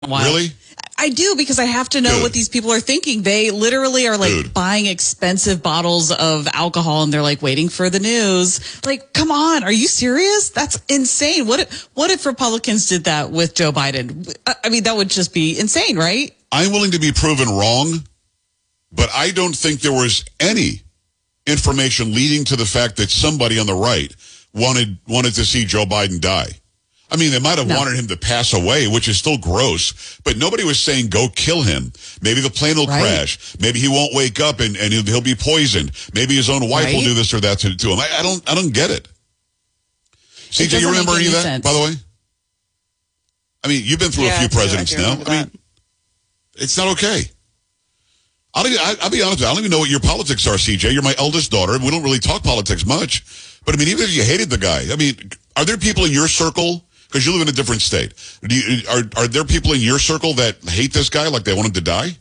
Wow. Really? I do, because I have to know what these people are thinking. They literally are like buying expensive bottles of alcohol and they're like waiting for the news. Like, come on. Are you serious? That's insane. What if Republicans did that with Joe Biden? I mean, that would just be insane, right? I'm willing to be proven wrong, but I don't think there was any information leading to the fact that somebody on the right wanted to see Joe Biden die. I mean, they might have wanted him to pass away, which is still gross, but nobody was saying go kill him. Maybe the plane will crash. Maybe he won't wake up and he'll be poisoned. Maybe his own wife will do this or that to him. I don't get it. CJ, you remember any of that, by the way? I mean, you've been through a few presidents now. I mean, it's not okay. I'll be honest with you. I don't even know what your politics are, CJ. You're my eldest daughter. We don't really talk politics much. But, I mean, even if you hated the guy, I mean, are there people in your circle, because you live in a different state, are there people in your circle that hate this guy, like they want him to die?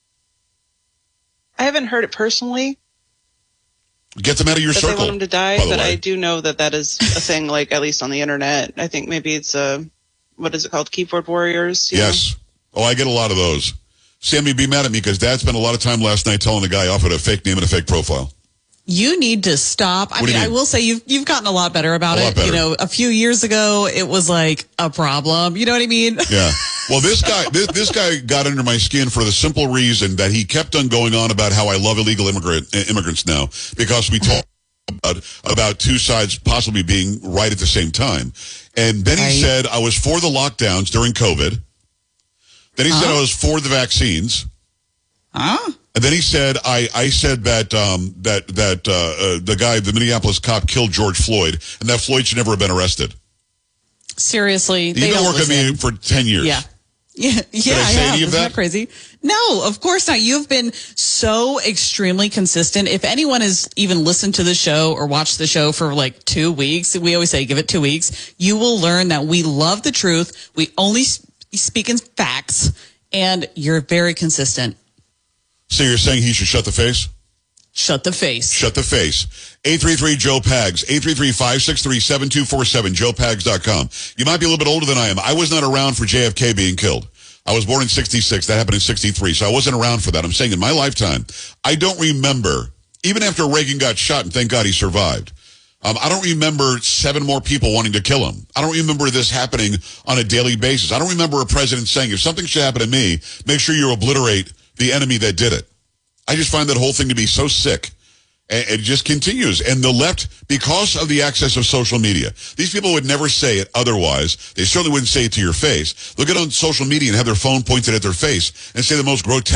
I haven't heard it personally. Get them out of your circle. They want him to die, but I do know that is a thing, like, at least on the internet. I think maybe it's, what is it called, keyboard warriors? Yes. Oh, I get a lot of those. Sammy, be mad at me because Dad spent a lot of time last night telling the guy off with a fake name and a fake profile. You need to stop. I mean, I will say you've gotten a lot better about it. Better. You know, a few years ago, it was like a problem. You know what I mean? Yeah. Well, this guy got under my skin for the simple reason that he kept on going on about how I love illegal immigrants now because we talk about two sides possibly being right at the same time. And then he said I was for the lockdowns during COVID. Then he said I was for the vaccines. And then he said I said that the guy, the Minneapolis cop, killed George Floyd, and that Floyd should never have been arrested. Seriously, you've been working with me for 10 years. Yeah. Did I say any of that? Isn't that crazy? No, of course not. You've been so extremely consistent. If anyone has even listened to the show or watched the show for like 2 weeks, we always say give it 2 weeks, you will learn that we love the truth. We only speak in facts, and you're very consistent. So you're saying he should shut the face? Shut the face. Shut the face. 833-JOE-PAGS, 833-563-7247, joepags.com. You might be a little bit older than I am. I was not around for JFK being killed. I was born in 66. That happened in 63, so I wasn't around for that. I'm saying in my lifetime, I don't remember, even after Reagan got shot, and thank God he survived, I don't remember 7 more people wanting to kill him. I don't remember this happening on a daily basis. I don't remember a president saying, if something should happen to me, make sure you obliterate the enemy that did it. I just find that whole thing to be so sick. And it just continues. And the left, because of the access of social media, these people would never say it otherwise. They certainly wouldn't say it to your face. They'll get on social media and have their phone pointed at their face and say the most grotesque